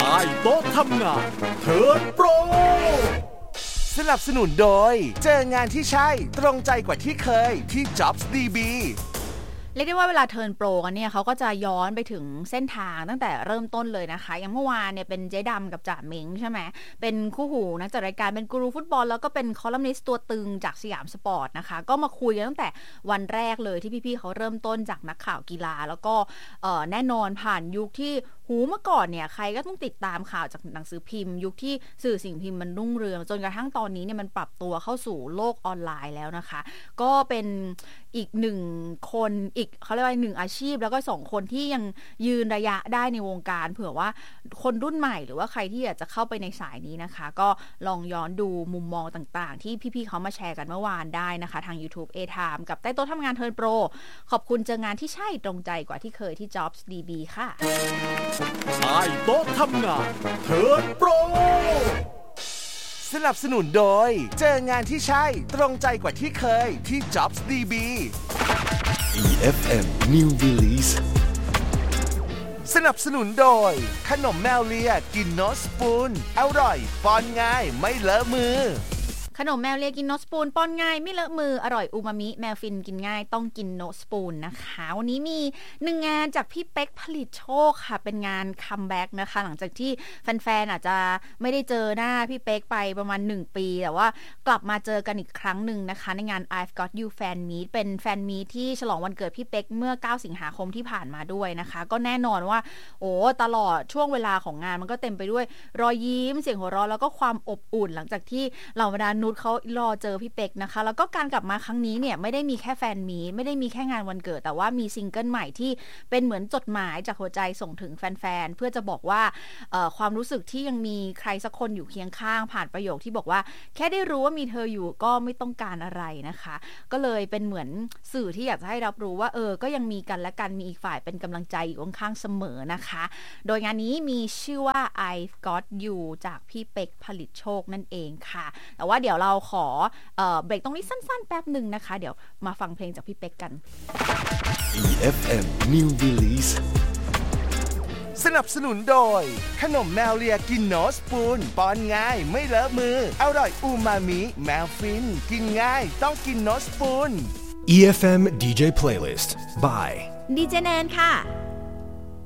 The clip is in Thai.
ใต้โต๊ะทำงานเทิร์นโปรสนับสนุนโดยเจองานที่ใช่ตรงใจกว่าที่เคยที่ Jobs DB เรียกได้ว่าเวลาเทิร์นโปรกันเนี่ยเขาก็จะย้อนไปถึงเส้นทางตั้งแต่เริ่มต้นเลยนะคะอย่างเมื่อวานเนี่ยเป็นเจ๊ดำกับจ่าเม้งใช่ไหมเป็นคู่หูนักจัดรายการเป็นกูรูฟุตบอลแล้วก็เป็นคอลัมนิสต์ตัวตึงจากสยามสปอร์ตนะคะก็มาคุยกันตั้งแต่วันแรกเลยที่พี่ๆเขาเริ่มต้นจากนักข่าวกีฬาแล้วก็แน่นอนผ่านยุคที่เมื่อก่อนเนี่ยใครก็ต้องติดตามข่าวจากหนังสือพิมพ์ยุคที่สื่อสิ่งพิมพ์มันรุ่งเรืองจนกระทั่งตอนนี้เนี่ยมันปรับตัวเข้าสู่โลกออนไลน์แล้วนะคะก็เป็นอีกหนึ่งคนอีกเขาเรียกว่าหนึ่งอาชีพแล้วก็2คนที่ยังยืนระยะได้ในวงการเผื่อว่าคนรุ่นใหม่หรือว่าใครที่อยากจะเข้าไปในสายนี้นะคะก็ลองย้อนดูมุมมองต่างๆที่พี่ๆเขามาแชร์กันเมื่อวานได้นะคะทาง YouTube A-Time กับใต้โต๊ะทำงานเทิร์นโปรขอบคุณเจองานที่ใช่ตรงใจกว่าที่เคยที่ Jobs DB ค่ะใต้โต๊ะทำงานเทิร์นโปรสนับสนุนโดยเจองานที่ใช่ตรงใจกว่าที่เคยที่ Jobs DB EFM New Release สนับสนุนโดยขนมแมวเลียกินโนสปูนอร่อยป้อนง่ายไม่เลอะมือขนมแมวเลียกินโนสปูนป้อนง่ายไม่เลอะมืออร่อยอูมามิแมวฟินกินง่ายต้องกินโนสปูนนะคะวันนี้มี1งานจากพี่เป๊กผลิตโชคค่ะเป็นงานคัมแบ็กนะคะหลังจากที่แฟนๆอาจจะไม่ได้เจอหน้าพี่เป๊กไปประมาณ1ปีแต่ว่ากลับมาเจอกันอีกครั้งหนึ่งนะคะในงาน I've Got You Fan Meet เป็นแฟนมีตที่ฉลองวันเกิดพี่เป๊กเมื่อ9สิงหาคมที่ผ่านมาด้วยนะคะก็แน่นอนว่าตลอดช่วงเวลาของงานมันก็เต็มไปด้วยรอยยิ้มเสียงหัวเราะแล้วก็ความอบอุ่นหลังจากที่เหล่าบรรดานุชเขารอเจอพี่เป๊กนะคะแล้วก็การกลับมาครั้งนี้เนี่ยไม่ได้มีแค่แฟนมีตไม่ได้มีแค่งานวันเกิดแต่ว่ามีซิงเกิลใหม่ที่เป็นเหมือนจดหมายจากหัวใจส่งถึงแฟนๆเพื่อจะบอกว่าความรู้สึกที่ยังมีใครสักคนอยู่เคียงข้างผ่านประโยคที่บอกว่าแค่ได้รู้ว่ามีเธออยู่ก็ไม่ต้องการอะไรนะคะก็เลยเป็นเหมือนสื่อที่อยากจะให้รับรู้ว่าก็ยังมีกันและกันมีอีกฝ่ายเป็นกำลังใจอยู่ข้างๆเสมอนะคะโดยงานนี้มีชื่อว่า I've Got You จากพี่เป๊กผลิตโชคนั่นเองค่ะแต่ว่าเดี๋ยวเราขอเบรกตรงนี้สั้นๆแป๊บหนึ่งนะคะเดี๋ยวมาฟังเพลงจากพี่เป๊กกัน EFM New Release สนับสนุนโดยขนมแมวเลียกินโนสปูนป้อนง่ายไม่เลอะมืออร่อยอูมามิแมวฟินกินง่ายต้องกินโนสปูน EFM DJ Playlist by DJ แนนค่ะ